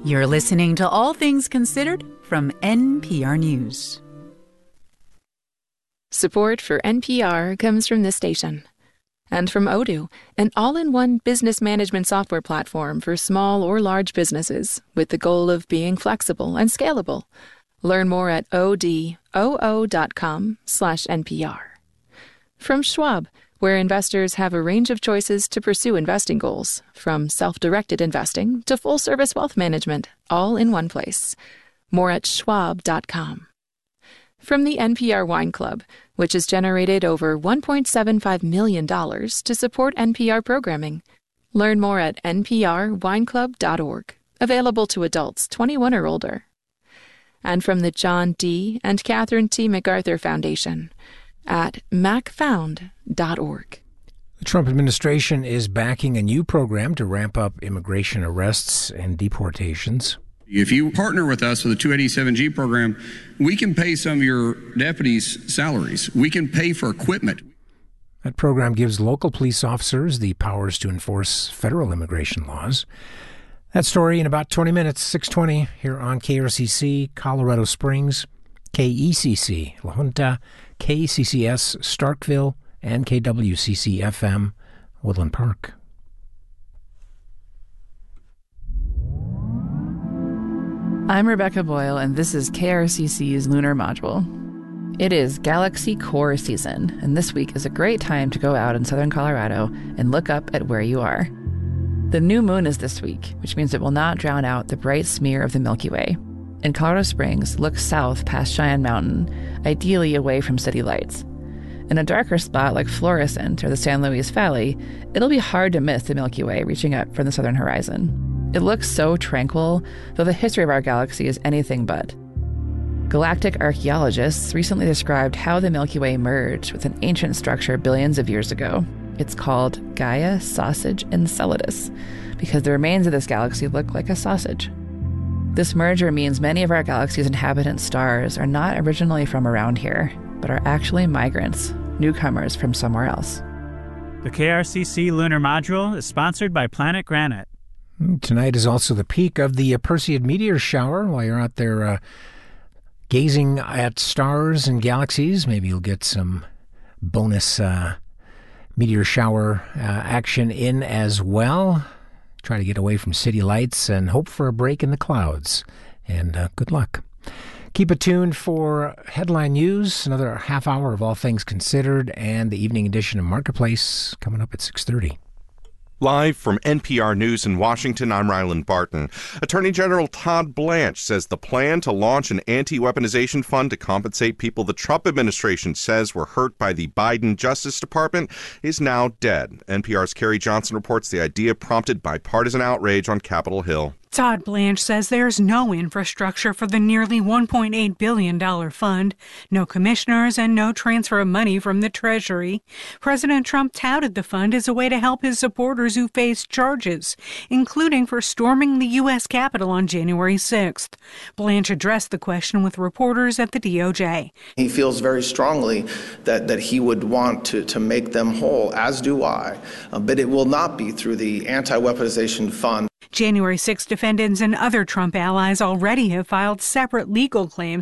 You're listening to All Things Considered from NPR News. Support for NPR comes from this station. And from Odoo, an all-in-one business management software platform for small or large businesses with the goal of being flexible and scalable. Learn more at odoo.com/NPR. From Schwab, where investors have a range of choices to pursue investing goals, from self-directed investing to full-service wealth management, all in one place. More at schwab.com. From the NPR Wine Club, which has generated over $1.75 million to support NPR programming. Learn more at nprwineclub.org, available to adults 21 or older. And from the John D. and Catherine T. MacArthur Foundation at macfound.org. The Trump administration is backing a new program to ramp up immigration arrests and deportations. If you partner with us with the 287G program, we can pay some of your deputies' salaries. We can pay for equipment. That program gives local police officers the powers to enforce federal immigration laws. That story in about 20 minutes, 6:20, here on KRCC, Colorado Springs, KECC, La Junta, KCCS, Starkville, and KWCC-FM, Woodland Park. I'm Rebecca Boyle, and this is KRCC's Lunar Module. It is Galaxy Core season, and this week is a great time to go out in southern Colorado and look up at where you are. The new moon is this week, which means it will not drown out the bright smear of the Milky Way. In Colorado Springs, look south past Cheyenne Mountain, ideally away from city lights. In a darker spot like Florissant or the San Luis Valley, it'll be hard to miss the Milky Way reaching up from the southern horizon. It looks so tranquil, though the history of our galaxy is anything but. Galactic archaeologists recently described how the Milky Way merged with an ancient structure billions of years ago. It's called Gaia Sausage Enceladus, because the remains of this galaxy look like a sausage. This merger means many of our galaxy's inhabitant stars are not originally from around here, but are actually migrants, newcomers from somewhere else. The KRCC Lunar Module is sponsored by Planet Granite. Tonight is also the peak of the Perseid meteor shower. While you're out there gazing at stars and galaxies, maybe you'll get some bonus meteor shower action in as well. Try to get away from city lights and hope for a break in the clouds. And good luck. Keep it tuned for headline news, another half hour of All Things Considered, and the evening edition of Marketplace coming up at 6:30. Live from NPR News in Washington, I'm Ryland Barton. Attorney General Todd Blanche says the plan to launch an anti-weaponization fund to compensate people the Trump administration says were hurt by the Biden Justice Department is now dead. NPR's Carrie Johnson reports the idea prompted bipartisan outrage on Capitol Hill. Todd Blanche says there's no infrastructure for the nearly $1.8 billion fund, no commissioners, and no transfer of money from the Treasury. President Trump touted the fund as a way to help his supporters who face charges, including for storming the U.S. Capitol on January 6th. Blanche addressed the question with reporters at the DOJ. He feels very strongly that he would want to make them whole, as do I, but it will not be through the anti-weaponization fund. January 6 defendants and other Trump allies already have filed separate legal claims